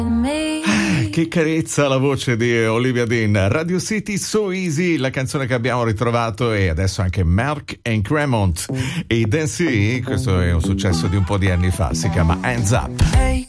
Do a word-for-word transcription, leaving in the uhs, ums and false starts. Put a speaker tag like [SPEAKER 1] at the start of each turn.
[SPEAKER 1] Che carezza la voce di Olivia Dean. Radio City So Easy, la canzone che abbiamo ritrovato, e adesso anche Mark and Cremont e Dancy. Questo è un successo di un po' di anni fa, si chiama Hands Up.
[SPEAKER 2] Hey